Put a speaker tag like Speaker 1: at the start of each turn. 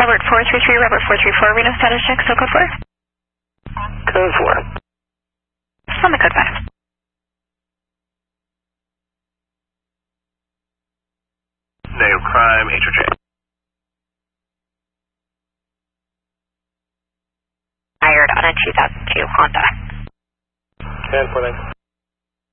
Speaker 1: Robert 433, Robert 434, Reno status check, so code 4.
Speaker 2: Code 4.
Speaker 1: On the code 5.
Speaker 2: Negative crime, HOJ.
Speaker 1: Hired on a 2002 Honda.
Speaker 2: 10-4.